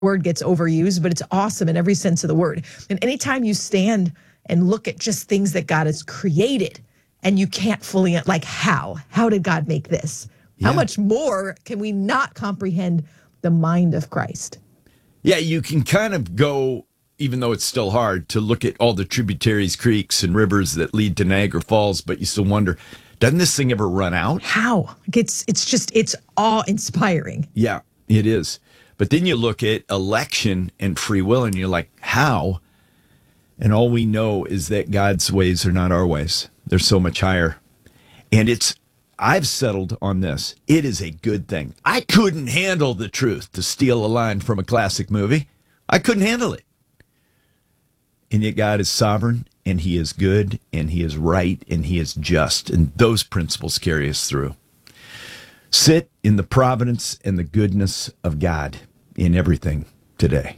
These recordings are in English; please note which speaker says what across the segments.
Speaker 1: word gets overused, but it's awesome in every sense of the word. And anytime you stand and look at just things that God has created and you can't fully, like how did God make this? Yeah. How much more can we not comprehend the mind of Christ?
Speaker 2: Yeah, you can kind of go, even though it's still hard, to look at all the tributaries, creeks, and rivers that lead to Niagara Falls, but you still wonder, doesn't this thing ever run out?
Speaker 1: How? It's awe-inspiring.
Speaker 2: Yeah, it is. But then you look at election and free will, and you're like, how? And all we know is that God's ways are not our ways. They're so much higher. And I've settled on this. It is a good thing. I couldn't handle the truth, to steal a line from a classic movie. I couldn't handle it. And yet God is sovereign, and he is good, and he is right, and he is just. And those principles carry us through. Sit in the providence and the goodness of God in everything today.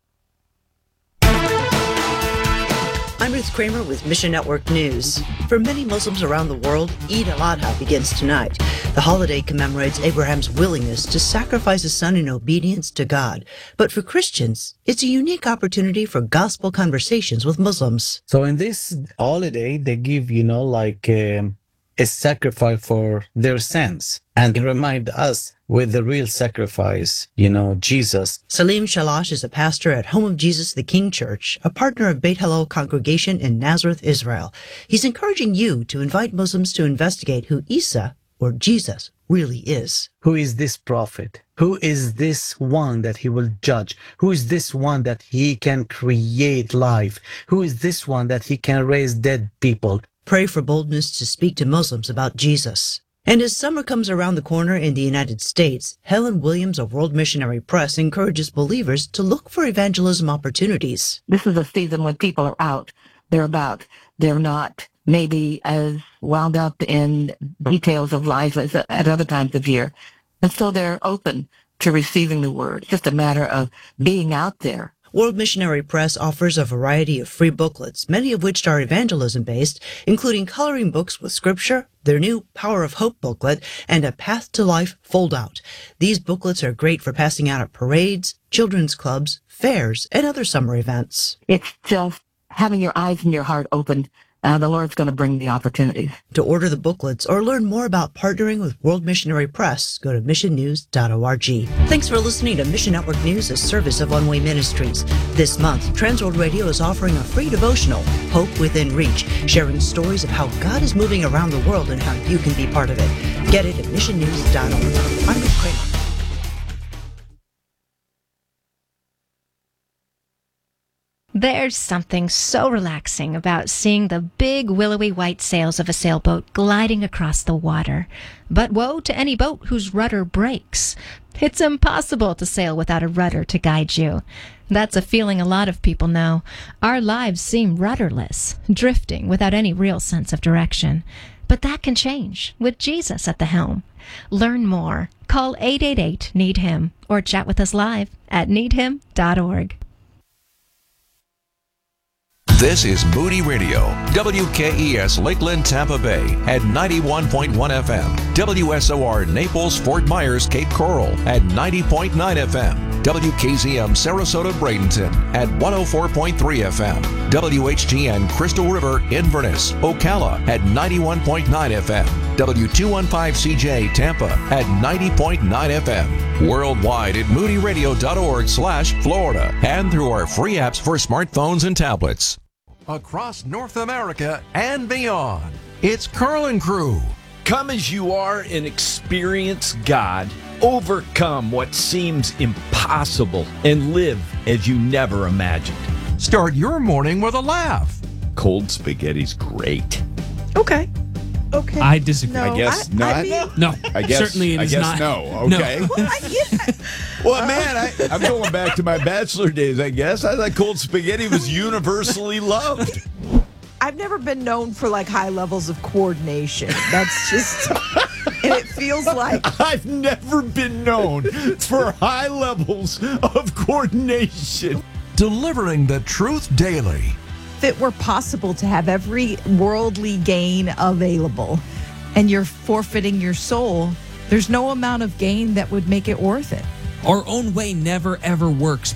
Speaker 3: I'm Ruth Kramer with Mission Network News. For many Muslims around the world, Eid al-Adha begins tonight. The holiday commemorates Abraham's willingness to sacrifice his son in obedience to God. But for Christians, it's a unique opportunity for gospel conversations with Muslims.
Speaker 4: So in this holiday, they give, a sacrifice for their sins and remind us with the real sacrifice, Jesus.
Speaker 3: Salim Shalash is a pastor at Home of Jesus the King Church, a partner of Beit Hallel congregation in Nazareth, Israel. He's encouraging you to invite Muslims to investigate who Isa, or Jesus, really is.
Speaker 4: Who is this prophet? Who is this one that he will judge? Who is this one that he can create life? Who is this one that he can raise dead people?
Speaker 3: Pray for boldness to speak to Muslims about Jesus. And as summer comes around the corner in the United States, Helen Williams of World Missionary Press encourages believers to look for evangelism opportunities.
Speaker 5: This is a season when people are out. They're about. They're not maybe as wound up in details of life as at other times of year. And so they're open to receiving the word. It's just a matter of being out there.
Speaker 3: World Missionary Press offers a variety of free booklets, many of which are evangelism-based, including coloring books with scripture, their new Power of Hope booklet, and a Path to Life fold-out. These booklets are great for passing out at parades, children's clubs, fairs, and other summer events.
Speaker 5: It's just having your eyes and your heart open. The Lord's going to bring the opportunities.
Speaker 3: To order the booklets or learn more about partnering with World Missionary Press, go to missionnews.org. Thanks for listening to Mission Network News, a service of One Way Ministries. This month, Transworld Radio is offering a free devotional, Hope Within Reach, sharing stories of how God is moving around the world and how you can be part of it. Get it at missionnews.org. I'm Ruth Kramer.
Speaker 6: There's something so relaxing about seeing the big willowy white sails of a sailboat gliding across the water. But woe to any boat whose rudder breaks. It's impossible to sail without a rudder to guide you. That's a feeling a lot of people know. Our lives seem rudderless, drifting without any real sense of direction. But that can change with Jesus at the helm. Learn more. Call 888-NEED-HIM or chat with us live at needhim.org.
Speaker 7: This is Moody Radio, WKES Lakeland, Tampa Bay at 91.1 FM, WSOR Naples, Fort Myers, Cape Coral at 90.9 FM, WKZM Sarasota, Bradenton at 104.3 FM, WHGN Crystal River, Inverness, Ocala at 91.9 FM, W215CJ Tampa at 90.9 FM, worldwide at moodyradio.org/Florida, and through our free apps for smartphones and tablets.
Speaker 8: Across North America and beyond, it's Curlin Crew.
Speaker 2: Come as you are and experience God. Overcome what seems impossible and live as you never imagined.
Speaker 8: Start your morning with a laugh.
Speaker 2: Cold spaghetti's great.
Speaker 1: Okay.
Speaker 9: I disagree.
Speaker 1: No,
Speaker 2: I guess not.
Speaker 9: No,
Speaker 2: I guess,
Speaker 9: certainly it is not.
Speaker 2: No. Okay.
Speaker 9: No.
Speaker 2: Well, man, I'm going back to my bachelor days, I guess. I thought cold spaghetti was universally loved.
Speaker 1: I've never been known for high levels of coordination. That's just, and it feels like
Speaker 2: I've never been known for high levels of coordination.
Speaker 8: Delivering the truth daily.
Speaker 1: if it were possible to have every worldly gain available and you're forfeiting your soul, there's no amount of gain that would make it worth it.
Speaker 9: Our own way never ever works